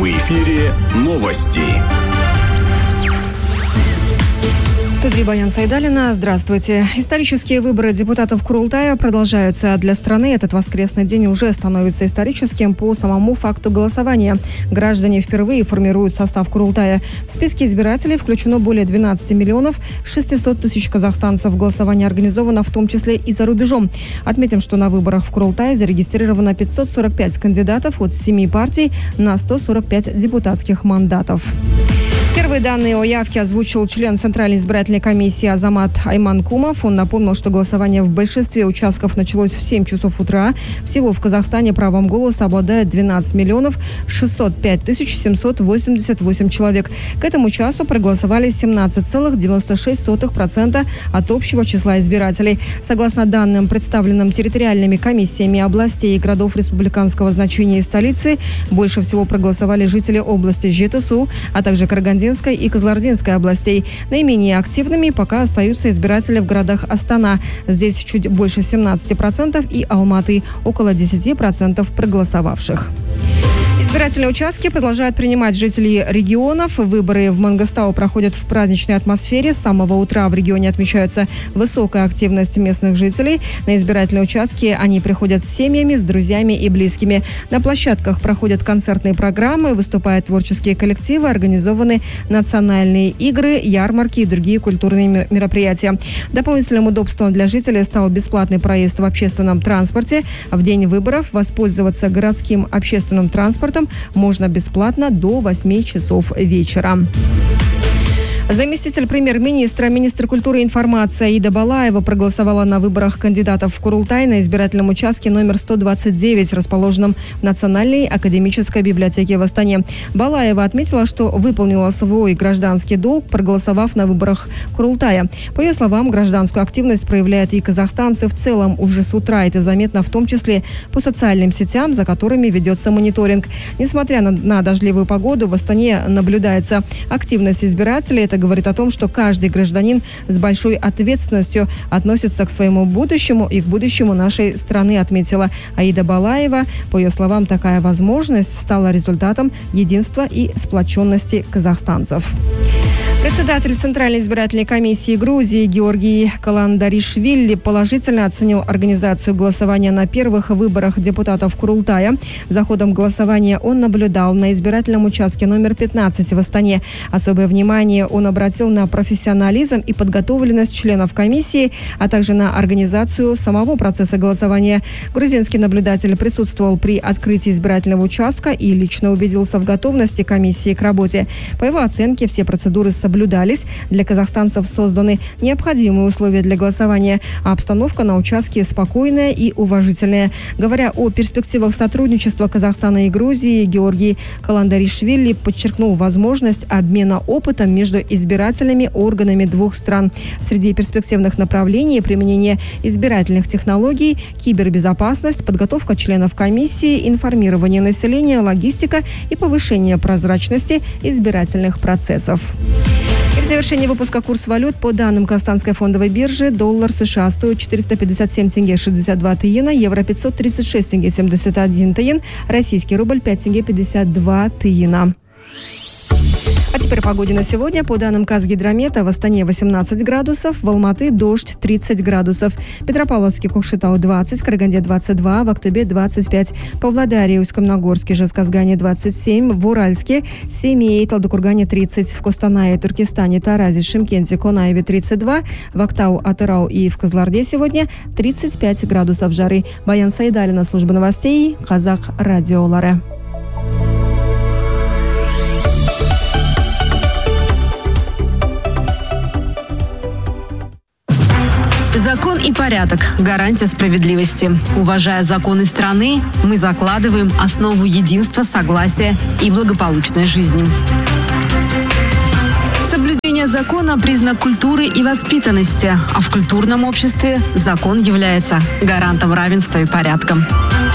В эфире новости. В студии Баян Сайдалина. Здравствуйте. Исторические выборы депутатов Курултая продолжаются. Для страны этот воскресный день уже становится историческим по самому факту голосования. Граждане впервые формируют состав Курултая. В списке избирателей включено более 12 миллионов 600 тысяч казахстанцев. Голосование организовано в том числе и за рубежом. Отметим, что на выборах в Курултае зарегистрировано 545 кандидатов от 7 партий на 145 депутатских мандатов. Первые данные о явке озвучил член Центральной избирательной комиссии Азамат Айманкумов. Он напомнил, что голосование в большинстве участков началось в 7 часов утра. Всего в Казахстане правом голоса обладает 12 миллионов 605 тысяч 788 человек. К этому часу проголосовали 17,96% от общего числа избирателей. Согласно данным, представленным территориальными комиссиями областей и городов республиканского значения и столицы, больше всего проголосовали жители области Жетысу, а также Карагандинской и Кызылординской областей. Наименее активными пока остаются избиратели в городах Астана. Здесь чуть больше 17% и Алматы около 10% проголосовавших. Избирательные участки продолжают принимать жители регионов. Выборы в Мангостау проходят в праздничной атмосфере. С самого утра в регионе отмечается высокая активность местных жителей. На избирательные участки они приходят с семьями, с друзьями и близкими. На площадках проходят концертные программы, выступают творческие коллективы, организованы национальные игры, ярмарки и другие культурные мероприятия. Дополнительным удобством для жителей стал бесплатный проезд в общественном транспорте. В день выборов воспользоваться городским общественным транспортом можно бесплатно до 8 часов вечера. Заместитель премьер-министра, министр культуры и информации Аида Балаева проголосовала на выборах кандидатов в Курултай на избирательном участке номер 129, расположенном в Национальной академической библиотеке в Астане. Балаева отметила, что выполнила свой гражданский долг, проголосовав на выборах Курултая. По ее словам, гражданскую активность проявляют и казахстанцы в целом. Уже с утра это заметно в том числе по социальным сетям, за которыми ведется мониторинг. Несмотря на дождливую погоду, в Астане наблюдается активность избирателей. Это говорит о том, что каждый гражданин с большой ответственностью относится к своему будущему и к будущему нашей страны, отметила Аида Балаева. По ее словам, такая возможность стала результатом единства и сплоченности казахстанцев. Председатель Центральной избирательной комиссии Грузии Георгий Каландаришвили положительно оценил организацию голосования на первых выборах депутатов Курултая. За ходом голосования он наблюдал на избирательном участке номер 15 в Астане. Особое внимание он обратил на профессионализм и подготовленность членов комиссии, а также на организацию самого процесса голосования. Грузинский наблюдатель присутствовал при открытии избирательного участка и лично убедился в готовности комиссии к работе. По его оценке, все процедуры соблюдались. Для казахстанцев созданы необходимые условия для голосования, а обстановка на участке спокойная и уважительная. Говоря о перспективах сотрудничества Казахстана и Грузии, Георгий Каландаришвили подчеркнул возможность обмена опытом между избирательными органами двух стран. Среди перспективных направлений применение избирательных технологий, кибербезопасность, подготовка членов комиссии, информирование населения, логистика и повышение прозрачности избирательных процессов. И в завершении выпуска курс валют. По данным Казахстанской фондовой биржи, доллар США стоит 457 тенге 62 тиена, евро 536 тенге 71 тиен, российский рубль 5 тенге 52 тиена. А теперь о погоде на сегодня. По данным Казгидромета, в Астане 18 градусов, в Алматы дождь 30 градусов, Петропавловске, Кокшетау 20, Караганде 22, в Актубе 25, Павлодаре, Усть-Камногорске, Жезказгане 27, в Уральске, Семее и Талдыкургане 30, в Костанае, Туркестане, Таразе, Шымкенте, Конаеве 32, в Актау, Атырау и в Кызылорде сегодня 35 градусов жары. Баян Сайдалина, служба новостей, Казах радиолары. Закон и порядок – гарантия справедливости. Уважая законы страны, мы закладываем основу единства, согласия и благополучной жизни. Соблюдение закона – признак культуры и воспитанности, а в культурном обществе закон является гарантом равенства и порядка.